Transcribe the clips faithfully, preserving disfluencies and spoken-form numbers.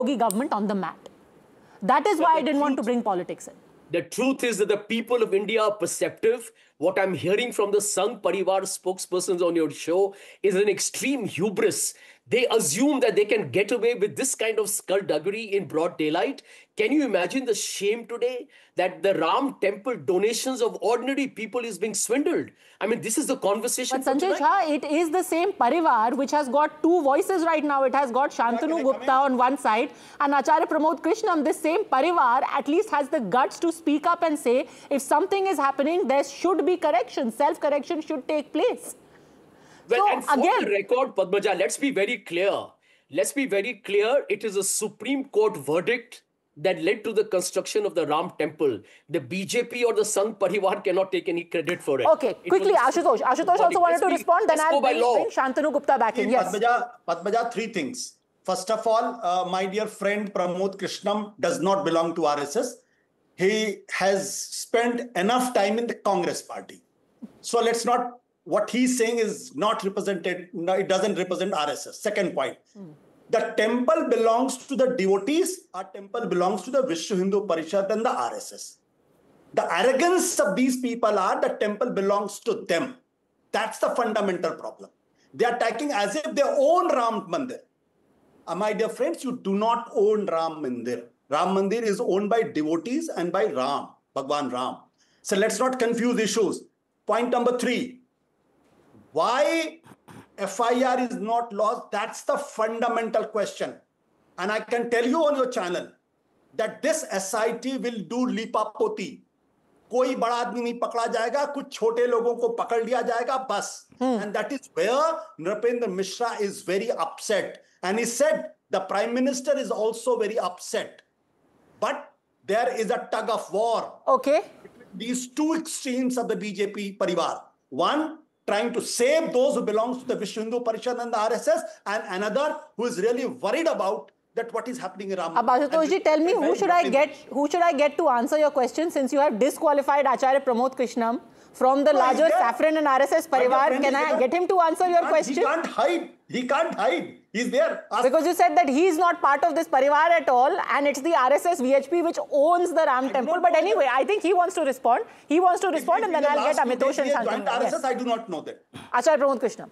government on the mat. That is why I didn't want to bring politics in. The truth is that the people of India are perceptive. What I'm hearing from the Sangh Parivar spokespersons on your show is an extreme hubris. They assume that they can get away with this kind of skullduggery in broad daylight. Can you imagine the shame today that the Ram temple donations of ordinary people is being swindled? I mean, this is the conversation. But Sanjay Jha, it is the same Parivar which has got two voices right now. It has got Shantanu Gupta on one side and Acharya Pramod Krishnam. This same Parivar at least has the guts to speak up and say, if something is happening, there should be correction. Self-correction should take place. Well, so, and for again, the record, Padmaja, let's be very clear. Let's be very clear. It is a Supreme Court verdict that led to the construction of the Ram temple. The B J P or the Sangh Parivar cannot take any credit for it. Okay, it quickly, Ashutosh. Ashutosh also wanted to respond. Then I'll bring, bring Shantanu Gupta back in. Yes. Padmaja, Padmaja, three things. First of all, uh, my dear friend Pramod Krishnam does not belong to R S S. He has spent enough time in the Congress party. So let's not... What he's saying is not represented, no, it doesn't represent R S S. Second point, hmm. the temple belongs to the devotees, our temple belongs to the Vishwa Hindu Parishad and the R S S. The arrogance of these people are the temple belongs to them. That's the fundamental problem. They are attacking as if they own Ram Mandir. Uh, my dear friends, you do not own Ram Mandir. Ram Mandir is owned by devotees and by Ram, Bhagwan Ram. So let's not confuse issues. Point number three. Why F I R is not lost? That's the fundamental question. And I can tell you on your channel that this S I T will do lipapoti. Koi bada aadmi nahi pakda jayega, kuch chote logon ko pakad liya jayega, bas. Hmm. And that is where Nripendra Mishra is very upset. And he said the Prime Minister is also very upset. But there is a tug of war. Okay. These two extremes of the B J P Parivar. One, trying to save those who belong to the Vishwa Hindu Parishad and the R S S, and another who is really worried about that what is happening in Ram. Ashutosh, tell me, who should I get? Who should I get to answer your question, since you have disqualified Acharya Pramod Krishnam from the no, larger Saffron and R S S Parivar? Can I get him to answer your question? He can't hide. He can't hide. He's there. Ask because you said that he's not part of this Parivar at all, and it's the R S S V H P which owns the Ram temple. But anyway, I think he wants to respond. He wants to respond, and then I'll get Amitosh and Shantanu. R S S, I do not know that. Acharya Pramod Krishnam.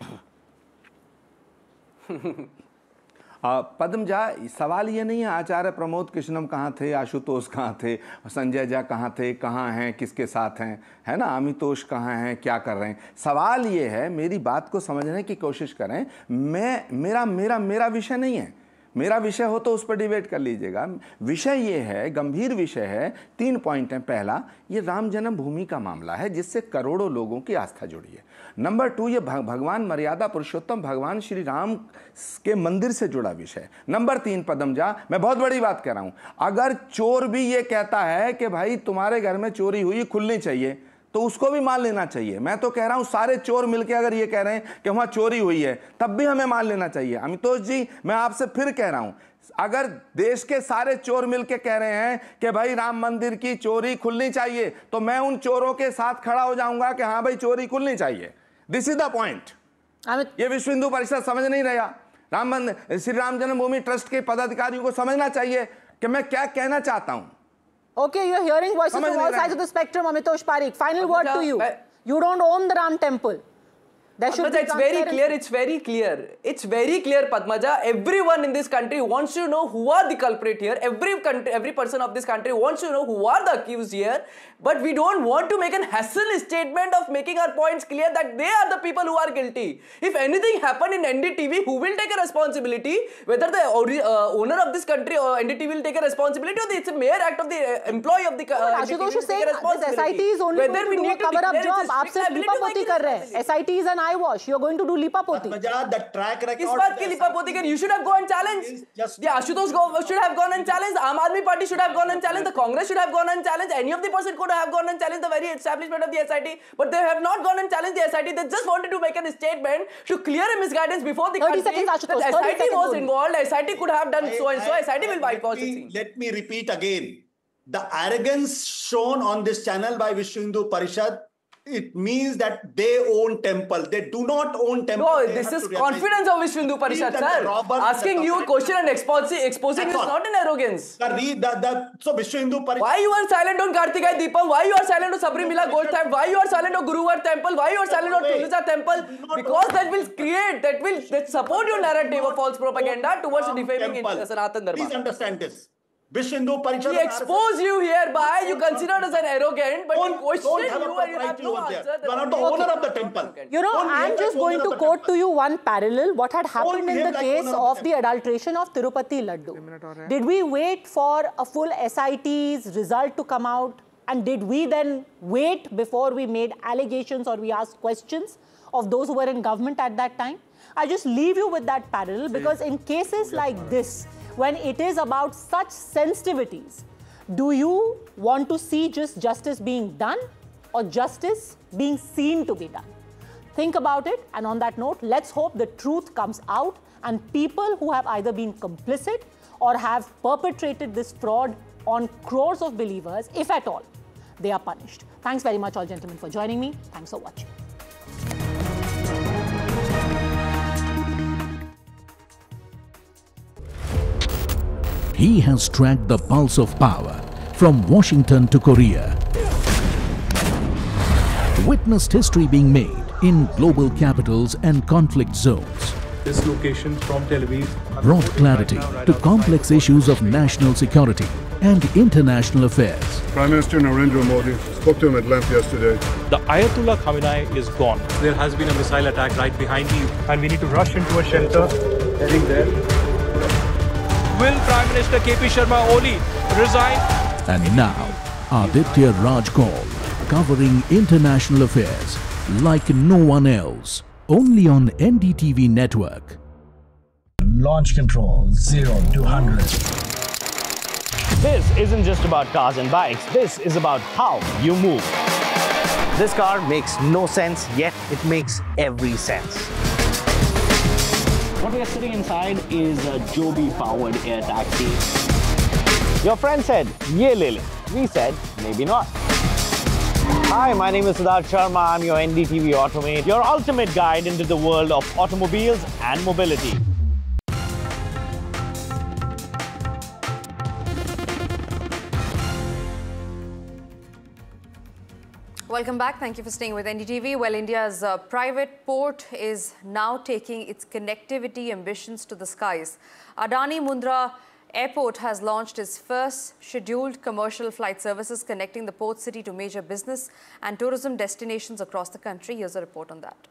पद्म झा, सवाल ये नहीं है आचार्य प्रमोद कृष्णम कहाँ थे, आशुतोष कहाँ थे, संजय झा कहाँ थे, कहाँ हैं, किसके साथ हैं, है ना, अमितोष कहाँ हैं, क्या कर रहे हैं। सवाल ये है, मेरी बात को समझने की कोशिश करें। मैं मेरा मेरा मेरा विषय नहीं है, मेरा विषय हो तो उस पर डिबेट कर लीजिएगा। विषय ये है, गंभीर विषय है। तीन पॉइंट हैं। पहला, ये राम जन्मभूमि का मामला है जिससे करोड़ों लोगों की आस्था जुड़ी है। नंबर टू, ये भगवान मर्यादा पुरुषोत्तम भगवान श्री राम के मंदिर से जुड़ा विषय। नंबर तीन, पद्म झा, मैं बहुत बड़ी बात कह रहा हूं, अगर चोर भी ये कहता है कि भाई तुम्हारे घर में चोरी हुई, खुलनी चाहिए, तो उसको भी मान लेना चाहिए। मैं तो कह रहा हूं सारे चोर मिलकर अगर ये कह रहे हैं कि वहां चोरी हुई है, तब भी हमें मान लेना चाहिए। अमितोष जी, मैं आपसे फिर कह रहा हूं, अगर देश के सारे चोर मिलकर कह रहे हैं कि भाई राम मंदिर की चोरी खुलनी चाहिए, तो मैं उन चोरों के साथ खड़ा हो जाऊंगा कि हां भाई चोरी खुलनी चाहिए। This is the point. ये विश्व हिंदू परिषद समझ नहीं रहा। राम मंदिर, श्री राम जन्मभूमि ट्रस्ट के पदाधिकारियों को समझना चाहिए कि मैं क्या कहना चाहता हूं। Okay, you're hearing voices from all sides of the spectrum. Amitosh Parikh, final word to you. You don't own the Ram temple. There should Padmaja, it's very clear, it's very clear. It's very clear, Padmaja. Everyone in this country wants to know who are the culprit here. Every country, every person of this country wants to know who are the accused here. But we don't want to make an hassle statement of making our points clear that they are the people who are guilty. If anything happened in N D T V, who will take a responsibility? Whether the uh, owner of this country or N D T V will take a responsibility, or it's a mere act of the uh, employee of the uh, N D T V will take a responsibility. S I T is only Whether going to do a cover-up job. आप सिर्फ लिपापोती कर रहे हैं. S I T is an eyewash. You're going to do lipapoti. The track record. किस बात की लिपापोती कर? You should have gone and challenged. The Ashutosh should have gone and challenged. Aam Aadmi Party should have gone and challenged. The Congress should have gone and challenged. Any of the person could have gone and challenged the very establishment of the S I T. But they have not gone and challenged the S I T. They just wanted to make a statement to clear a misguidance before the country. Seconds, Ashutosh, that S I T was involved. S I T could have done I, so and so. I, S I T will bypass it. Let me repeat again. The arrogance shown on this channel by Vishwa Hindu Parishad it means that they own temple. They do not own temple. No, They this have is to realize- confidence of Vishwa Hindu Parishad, That the sir. robbers- Asking the- you a question and exposing, exposing is That's all. not an arrogance. The re- the- the- so Vishwa Hindu Parishad. Why you are silent on Kartikai Deepam? Why you are silent on Sabrimala Gold Temple? Why you are silent on Guruvar Temple? Why you are silent on Tuluja Temple? Because that will create, that will that support your narrative of false propaganda towards defaming in Temple. Sanatan Dharma. Please understand this. Vishwa Hindu Parishad. We expose you hereby, you considered as an arrogant, but we Don't, question don't have a you and you have propriety no over there. answer. You are not the owner of the temple. You know, Don't I'm behave just like going owner to of the quote temple. to you one parallel. What had happened in behave the like case owner of of the the adulteration of Tirupati Laddu? Did we wait for a full S I T's result to come out? And did we then wait before we made allegations or we asked questions of those who were in government at that time? I just leave you with that parallel because in cases like this, when it is about such sensitivities, do you want to see just justice being done or justice being seen to be done? Think about it, and on that note, let's hope the truth comes out and people who have either been complicit or have perpetrated this fraud on crores of believers, if at all, they are punished. Thanks very much, all gentlemen, for joining me. Thanks for watching. He has tracked the pulse of power from Washington to Korea. Witnessed history being made in global capitals and conflict zones. This location from Tel Aviv Brought clarity to complex issues of national security and international affairs. Prime Minister Narendra Modi spoke to him at length yesterday. The Ayatollah Khamenei is gone. There has been a missile attack right behind me, and we need to rush into a shelter. Heading there. Will Prime Minister K P Sharma Oli resign? And now, Aditya Raj Kaul, covering international affairs like no one else. Only on N D T V network. Launch control zero to one hundred. This isn't just about cars and bikes. This is about how you move. This car makes no sense, yet it makes every sense. What we are sitting inside is a Joby-powered air taxi. Your friend said, "Ye le le." We said, maybe not. Hi, my name is Siddharth Sharma. I'm your N D T V Automate, your ultimate guide into the world of automobiles and mobility. Welcome back. Thank you for staying with N D T V. Well, India's uh, private port is now taking its connectivity ambitions to the skies. Adani Mundra Airport has launched its first scheduled commercial flight services connecting the port city to major business and tourism destinations across the country. Here's a report on that.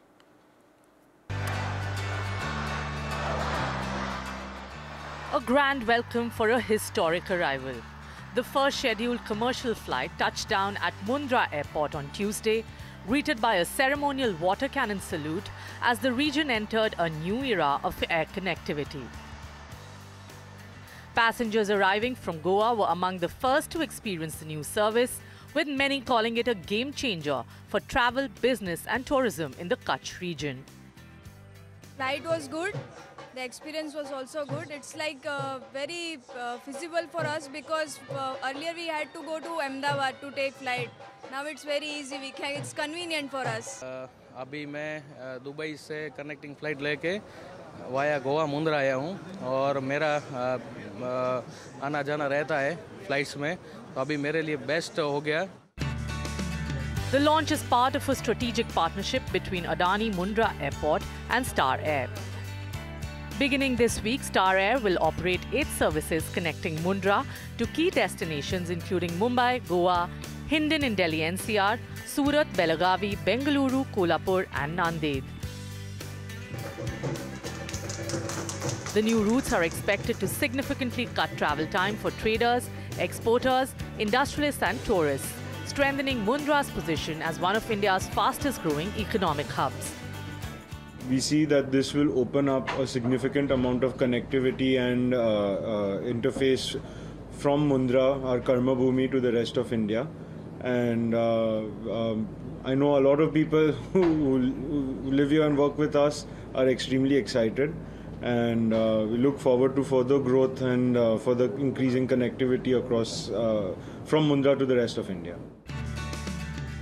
A grand welcome for a historic arrival. The first scheduled commercial flight touched down at Mundra Airport on Tuesday, greeted by a ceremonial water cannon salute as the region entered a new era of air connectivity. Passengers arriving from Goa were among the first to experience the new service, with many calling it a game changer for travel, business and tourism in the Kutch region. Flight was good. The experience was also good. It's like uh, very uh, feasible for us because uh, earlier we had to go to Ahmedabad to take flight. Now it's very easy. We can. It's convenient for us. Uh, अभी मैं Dubai से connecting flight लेके via Goa Mundra आया हूँ और मेरा आना जाना रहता है फ्लाइट्स में तो अभी मेरे लिए बेस्ट हो गया. The launch is part of a strategic partnership between Adani Mundra Airport and Star Air. Beginning this week, Star Air will operate eight services connecting Mundra to key destinations including Mumbai, Goa, Hindon in Delhi N C R, Surat, Belagavi, Bengaluru, Kolhapur and Nanded. The new routes are expected to significantly cut travel time for traders, exporters, industrialists and tourists, strengthening Mundra's position as one of India's fastest growing economic hubs. We see that this will open up a significant amount of connectivity and uh, uh, interface from Mundra, our Karma Bhumi, to the rest of India. And uh, um, I know a lot of people who, who live here and work with us are extremely excited. And uh, we look forward to further growth and uh, further increasing connectivity across uh, from Mundra to the rest of India.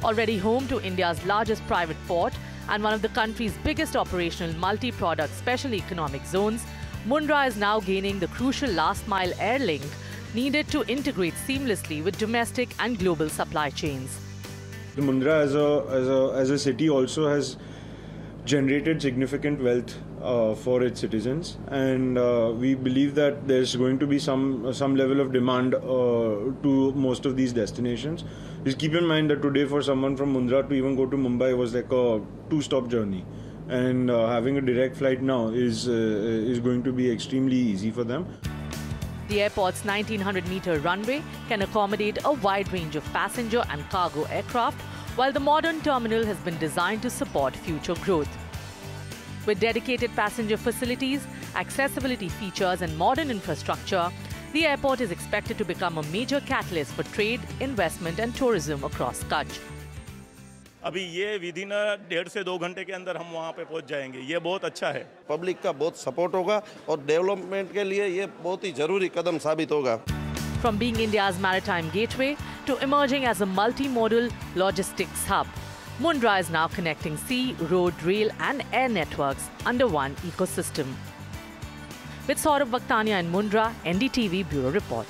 Already home to India's largest private port and one of the country's biggest operational multi-product special economic zones, Mundra is now gaining the crucial last-mile air link needed to integrate seamlessly with domestic and global supply chains. The Mundra as a, as a, as a city also has generated significant wealth uh, for its citizens, and uh, we believe that there's going to be some uh, some level of demand uh, to most of these destinations. Just keep in mind that today for someone from Mundra to even go to Mumbai was like a two-stop journey, and uh, having a direct flight now is uh, is going to be extremely easy for them. The airport's nineteen hundred meter runway can accommodate a wide range of passenger and cargo aircraft, while the modern terminal has been designed to support future growth. With dedicated passenger facilities, accessibility features and modern infrastructure, the airport is expected to become a major catalyst for trade, investment and tourism across Kutch. अभी ये within डेढ़ से दो घंटे के अंदर हम वहाँ पे पहुँच जाएंगे, ये बहुत अच्छा है। पब्लिक का बहुत सपोर्ट होगा और डेवलपमेंट के लिए ये बहुत ही जरूरी कदम साबित होगा। From being India's maritime gateway to emerging as a multimodal logistics hub, Mundra is now connecting sea, road, rail and air networks under one ecosystem. With Saurabh Vakhtania in Mundra, N D T V Bureau Report.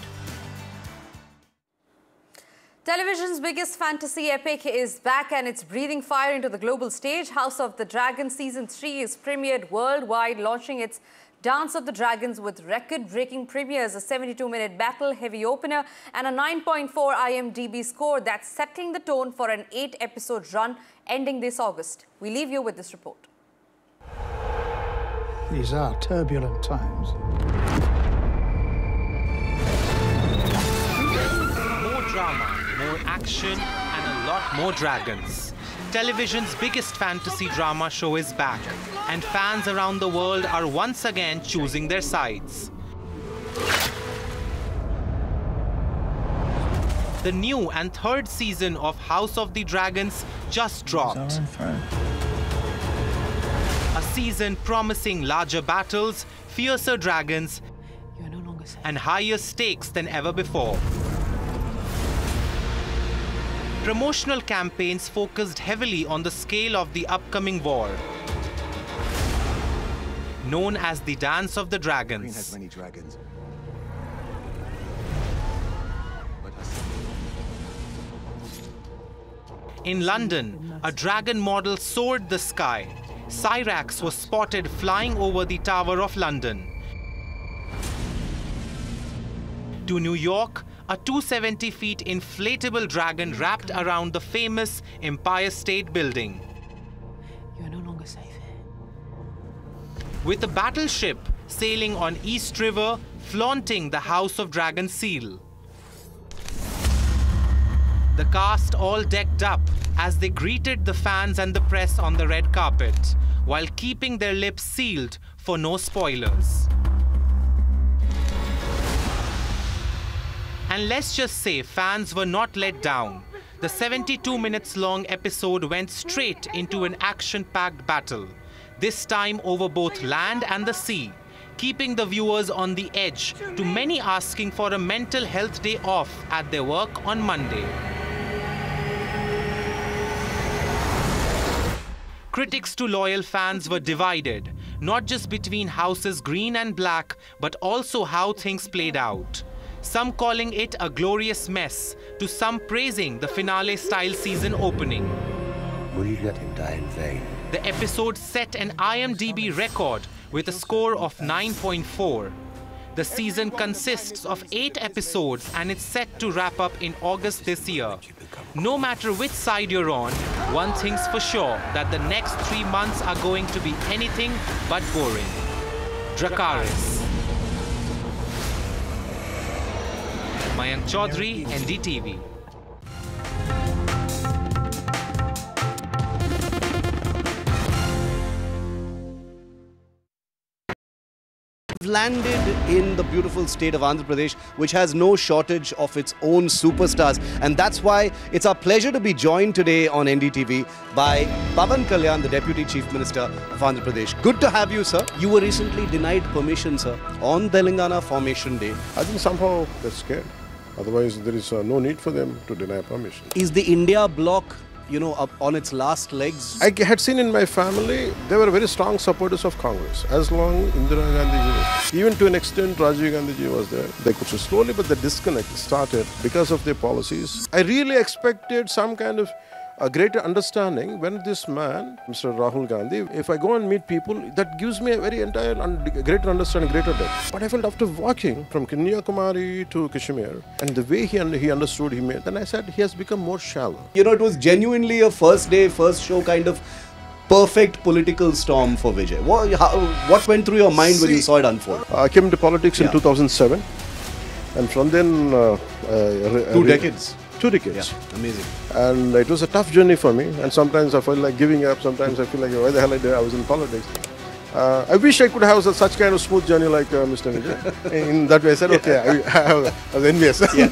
Television's biggest fantasy epic is back and it's breathing fire into the global stage. House of the Dragon Season three is premiered worldwide, launching its Dance of the Dragons with record-breaking premieres, a seventy-two minute battle, heavy opener and a nine point four I M D B score that's setting the tone for an eight episode run ending this August. We leave you with this report. These are turbulent times. More drama, more action and a lot more dragons. Television's biggest fantasy drama show is back, and fans around the world are once again choosing their sides. The new and third season of House of the Dragons just dropped. A season promising larger battles, fiercer dragons, and higher stakes than ever before. Promotional campaigns focused heavily on the scale of the upcoming war, known as the Dance of the Dragons. Green has many dragons. In London, a dragon model soared the sky. Cyrax was spotted flying over the Tower of London. To New York, a two hundred seventy feet inflatable dragon wrapped around the famous Empire State Building. You are no longer safe here. With a battleship sailing on East River, flaunting the House of Dragon seal. The cast all decked up as they greeted the fans and the press on the red carpet, while keeping their lips sealed for no spoilers. And let's just say fans were not let down. The seventy-two minutes long episode went straight into an action-packed battle, this time over both land and the sea, keeping the viewers on the edge, to many asking for a mental health day off at their work on Monday. Critics to loyal fans were divided, not just between houses green and black, but also how things played out. Some calling it a glorious mess, to some praising the finale-style season opening. Will you let him die in vain? The episode set an I M D B record with a score of nine point four. The season consists of eight episodes and it's set to wrap up in August this year. No matter which side you're on, one thing's for sure, that the next three months are going to be anything but boring. Dracarys. Mayank Chaudhary, N D T V. Landed in the beautiful state of Andhra Pradesh, which has no shortage of its own superstars. And that's why it's our pleasure to be joined today on N D T V by Pawan Kalyan, the Deputy Chief Minister of Andhra Pradesh. Good to have you, sir. You were recently denied permission, sir, on Telangana Formation Day. I think somehow they're scared. Otherwise, there is uh, no need for them to deny permission. Is the India bloc you know, up on its last legs? I had seen in my family, they were very strong supporters of Congress. As long Indira Gandhi was, even to an extent Rajiv Gandhi ji was there, they could. So slowly but the disconnect started because of their policies. I really expected some kind of a greater understanding when this man, Mister Rahul Gandhi, if I go and meet people, that gives me a very entire and greater understanding, greater depth. But I felt after walking from Kanyakumari to Kashmir and the way he, un he understood, he made, then I said he has become more shallow. You know, it was genuinely a first day, first show kind of perfect political storm for Vijay. What, how, what went through your mind See, when you saw it unfold? I came into politics yeah. in two thousand seven, and from then... Uh, uh, Two decades. Two decades. Yeah, amazing. And it was a tough journey for me. And sometimes I felt like giving up. Sometimes I feel like, why the hell I did? I was in politics. Uh, I wish I could have such kind of smooth journey like uh, Mister Vijay. In that way, I said, okay, I, I was envious. Yeah.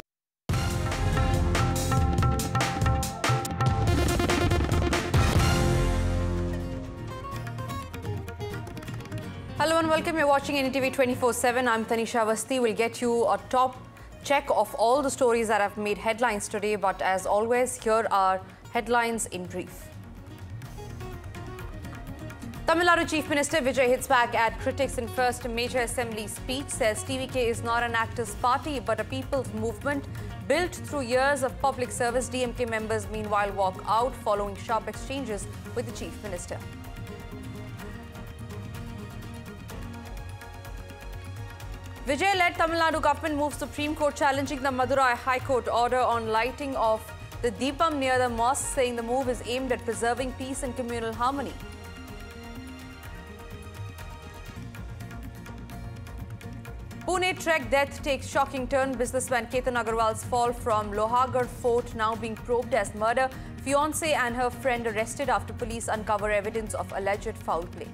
Hello and welcome. You're watching N D T V twenty-four seven. I'm Tanisha Awasthi. We'll get you a top check of all the stories that have made headlines today, but as always, here are headlines in brief. Tamil Nadu Chief Minister Vijay hits back at critics in first major assembly speech, says T V K is not an activist party but a people's movement built through years of public service. D M K members meanwhile walk out following sharp exchanges with the Chief Minister. Vijay-led Tamil Nadu government moves Supreme Court challenging the Madurai High Court order on lighting of the Deepam near the mosque, saying the move is aimed at preserving peace and communal harmony. Pune trek death takes shocking turn. Businessman Ketan Agarwal's fall from Lohagarh Fort now being probed as murder. Fiancée and her friend arrested after police uncover evidence of alleged foul play.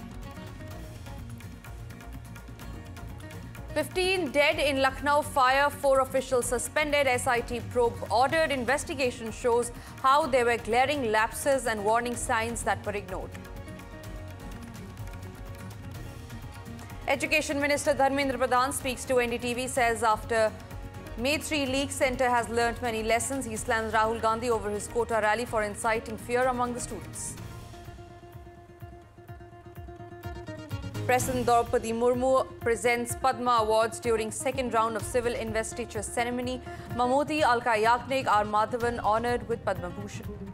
fifteen dead in Lucknow fire, four officials suspended. S I T probe ordered. Investigation shows how there were glaring lapses and warning signs that were ignored. Education Minister Dharmendra Pradhan speaks to N D T V, says after May three leak, Centre has learnt many lessons. He slams Rahul Gandhi over his quota rally for inciting fear among the students. President Draupadi Murmu presents Padma Awards during second round of civil investiture ceremony. Mammootty, Alka Yagnik, R. Madhavan honoured with Padma Bhushan.